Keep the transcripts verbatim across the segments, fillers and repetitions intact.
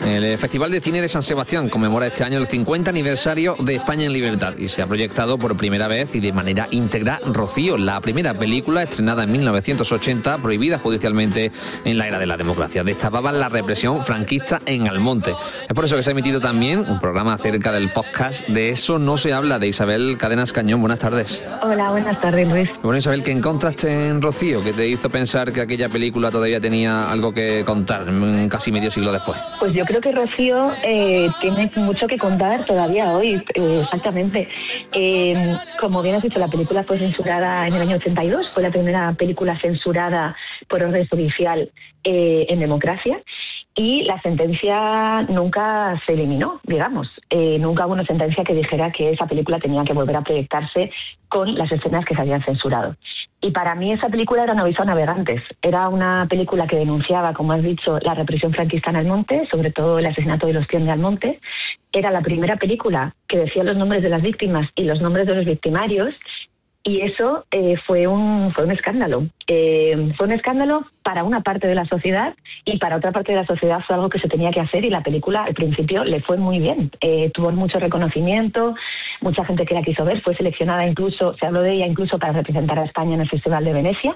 El Festival de Cine de San Sebastián conmemora este año el cincuenta aniversario de España en Libertad y se ha proyectado por primera vez y de manera íntegra Rocío, la primera película estrenada en mil novecientos ochenta, prohibida judicialmente en la era de la democracia. Destapaba la represión franquista en Almonte. Es por eso que se ha emitido también un programa acerca del podcast De eso no se habla, de Isabel Cadenas Cañón. Buenas tardes. Hola, buenas tardes, Luis. Bueno, Isabel, ¿qué encontraste en Rocío que te hizo pensar que aquella película todavía tenía algo que contar casi medio siglo después? Pues yo creo que Rocío eh, tiene mucho que contar todavía hoy, eh, exactamente. Eh, como bien has dicho, la película fue censurada en el año ochenta y dos, fue la primera película censurada por orden judicial eh, en democracia. Y la sentencia nunca se eliminó, digamos. Eh, nunca hubo una sentencia que dijera que esa película tenía que volver a proyectarse con las escenas que se habían censurado. Y para mí esa película era un aviso a navegantes. Era una película que denunciaba, como has dicho, la represión franquista en Almonte, sobre todo el asesinato de los cien de Almonte. Era la primera película que decía los nombres de las víctimas y los nombres de los victimarios. Y eso eh, fue un fue un escándalo. Eh, fue un escándalo para una parte de la sociedad y para otra parte de la sociedad fue algo que se tenía que hacer y la película al principio le fue muy bien. Eh, tuvo mucho reconocimiento, mucha gente que la quiso ver, fue seleccionada incluso, se habló de ella incluso para representar a España en el Festival de Venecia,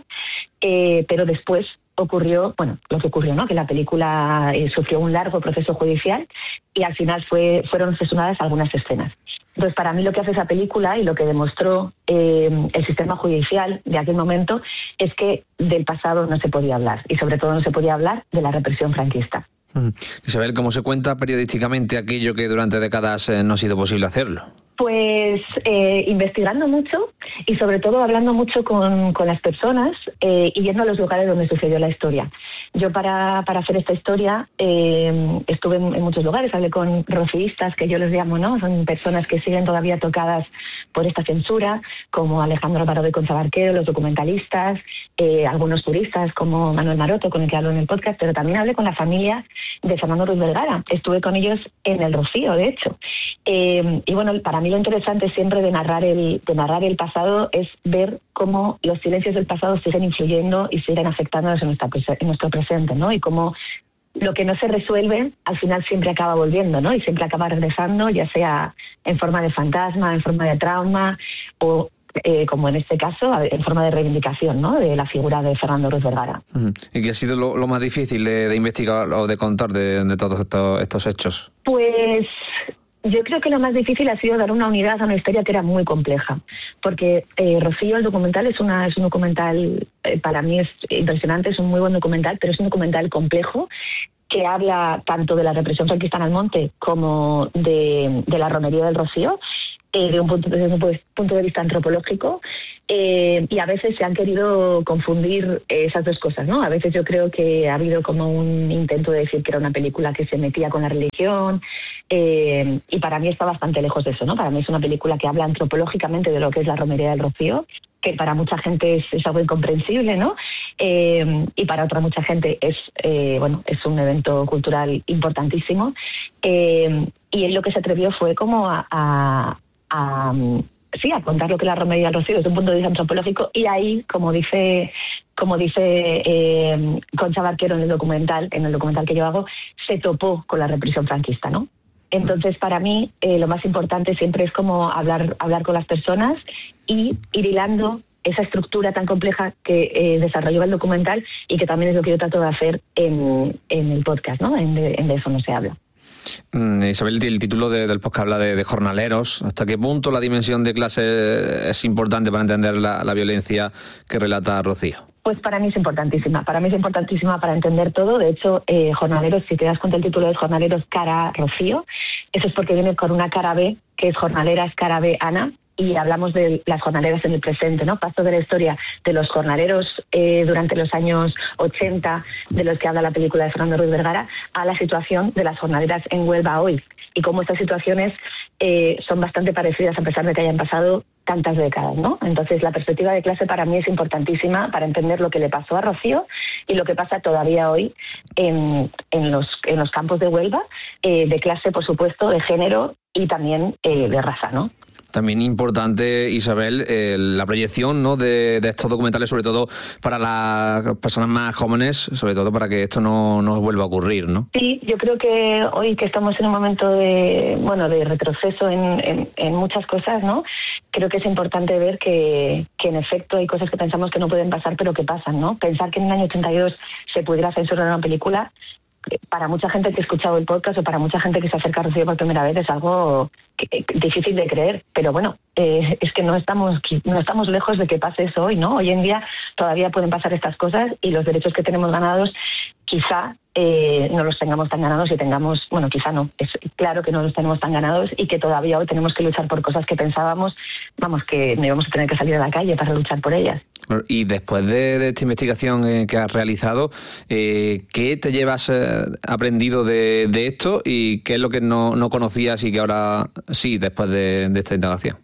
eh, pero después ocurrió, bueno, lo que ocurrió, ¿no? Que la película eh, sufrió un largo proceso judicial y al final fue fueron censuradas algunas escenas. Entonces, para mí lo que hace esa película y lo que demostró eh, el sistema judicial de aquel momento es que del pasado no se podía hablar y sobre todo no se podía hablar de la represión franquista. Mm. Isabel, ¿cómo se cuenta periodísticamente aquello que durante décadas eh, no ha sido posible hacerlo? Pues eh, investigando mucho y sobre todo hablando mucho con, con las personas eh, y yendo a los lugares donde sucedió la historia. Yo para, para hacer esta historia eh, estuve en, en muchos lugares, hablé con rocíistas, que yo les llamo, ¿no? Son personas que siguen todavía tocadas por esta censura, como Alejandro Pardo y Concha Barquero, los documentalistas, eh, algunos turistas como Manuel Maroto, con el que hablo en el podcast, pero también hablé con la familia de Fernando Ruiz Vergara. Estuve con ellos en el Rocío, de hecho. Eh, y bueno, para mí lo interesante siempre de narrar el de narrar el pasado es ver cómo los silencios del pasado siguen influyendo y siguen afectándonos en, nuestra, en nuestro presente, ¿no? Y cómo lo que no se resuelve al final siempre acaba volviendo, ¿no? Y siempre acaba regresando, ya sea en forma de fantasma, en forma de trauma o Eh, como en este caso, en forma de reivindicación, ¿no? De la figura de Fernando Ruiz Vergara. Uh-huh. ¿Y qué ha sido lo, lo más difícil de, de investigar o de contar de, de todos estos, estos hechos? Pues yo creo que lo más difícil ha sido dar una unidad a una historia que era muy compleja, porque eh, Rocío, el documental, es, una, es un documental, eh, para mí es impresionante, es un muy buen documental, pero es un documental complejo que habla tanto de la represión franquista en Almonte como de, de la romería del Rocío, Eh, de un punto, desde un punto de vista antropológico, eh, y a veces se han querido confundir eh, esas dos cosas, ¿no? A veces yo creo que ha habido como un intento de decir que era una película que se metía con la religión, eh, y para mí está bastante lejos de eso, ¿no? Para mí es una película que habla antropológicamente de lo que es la romería del Rocío, que para mucha gente es, es algo incomprensible, ¿no? Eh, y para otra mucha gente es, eh, bueno, es un evento cultural importantísimo, eh, y él lo que se atrevió fue como a, a A, sí, a contar lo que es la romería del Rocío desde un punto de vista antropológico, y ahí, como dice como dice eh, Concha Barquero en el documental, en el documental que yo hago, se topó con la represión franquista, ¿no? Entonces, para mí, eh, lo más importante siempre es como hablar, hablar con las personas y ir hilando esa estructura tan compleja que eh, desarrolló el documental y que también es lo que yo trato de hacer en, en el podcast, ¿no? En de, en de eso no se habla. Mm, Isabel, el título de, del podcast habla de, de jornaleros. ¿Hasta qué punto la dimensión de clase es importante para entender la, la violencia que relata Rocío? Pues para mí es importantísima. Para mí es importantísima para entender todo. De hecho, eh, jornaleros, si te das cuenta, el título es Jornaleros cara Rocío. Eso es porque viene con una cara B, que es Jornaleras cara B Ana. Y hablamos de las jornaleras en el presente, ¿no? Paso de la historia de los jornaleros eh, durante los años ochenta, de los que habla la película de Fernando Ruiz Vergara, a la situación de las jornaleras en Huelva hoy. Y cómo estas situaciones eh, son bastante parecidas a pesar de que hayan pasado tantas décadas, ¿no? Entonces, la perspectiva de clase para mí es importantísima para entender lo que le pasó a Rocío y lo que pasa todavía hoy en, en, los, en los campos de Huelva, eh, de clase, por supuesto, de género y también eh, de raza, ¿no? También importante, Isabel, eh, la proyección, ¿no?, de, de estos documentales, sobre todo para las personas más jóvenes, sobre todo para que esto no, no vuelva a ocurrir, ¿no? Sí, yo creo que hoy que estamos en un momento de, bueno, de retroceso en, en, en muchas cosas, ¿no? Creo que es importante ver que, que en efecto hay cosas que pensamos que no pueden pasar, pero que pasan, ¿no? Pensar que en el año ochenta y dos se pudiera censurar una película, para mucha gente que ha escuchado el podcast o para mucha gente que se acerca a Rocío por primera vez es algo que, difícil de creer, pero bueno, eh, es que no estamos no estamos lejos de que pase eso hoy, ¿no? Hoy en día todavía pueden pasar estas cosas y los derechos que tenemos ganados quizá eh, no los tengamos tan ganados y tengamos, bueno, quizá no, es claro que no los tenemos tan ganados y que todavía hoy tenemos que luchar por cosas que pensábamos, vamos, que no íbamos a tener que salir a la calle para luchar por ellas. Y después de, de esta investigación eh, que has realizado, eh, ¿qué te llevas eh, aprendido de, de esto y qué es lo que no, no conocías y que ahora sí, después de, de esta indagación?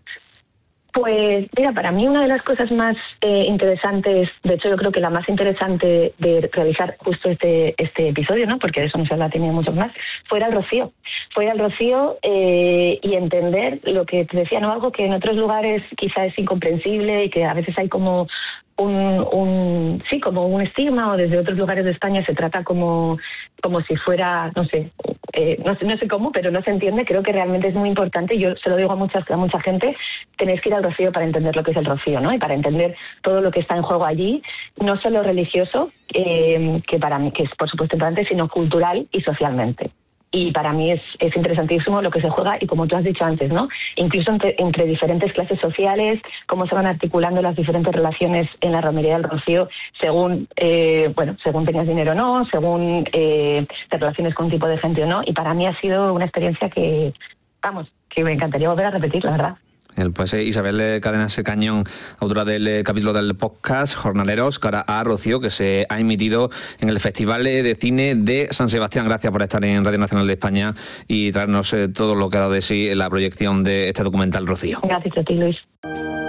Pues mira, para mí una de las cosas más eh, interesantes, de hecho yo creo que la más interesante de realizar justo este este episodio, ¿no?, porque de eso no se habla, tenía muchos más, fue ir al Rocío. Fue ir al Rocío eh, y entender lo que te decía, ¿no?, algo que en otros lugares quizá es incomprensible y que a veces hay como un, un sí, como un estigma, o desde otros lugares de España se trata como, como si fuera, no sé, eh, no sé, no sé cómo, pero no se entiende. Creo que realmente es muy importante, yo se lo digo a mucha, a mucha gente, tenéis que ir al Rocío para entender lo que es el Rocío, ¿no? Y para entender todo lo que está en juego allí, no solo religioso, eh, que para mí, que es por supuesto importante, sino cultural y socialmente. Y para mí es, es interesantísimo lo que se juega y como tú has dicho antes, ¿no? Incluso entre, entre diferentes clases sociales, cómo se van articulando las diferentes relaciones en la romería del Rocío según, eh, bueno, según tengas dinero o no, según eh, te relaciones con un tipo de gente o no. Y para mí ha sido una experiencia que, vamos, que me encantaría volver a repetir, la verdad. Pues eh, Isabel Cadenas Cañón, autora del eh, capítulo del podcast Jornaleros, cara a Rocío, que se ha emitido en el Festival de Cine de San Sebastián. Gracias por estar en Radio Nacional de España y traernos eh, todo lo que ha dado de sí en la proyección de este documental Rocío. Gracias a ti, Luis.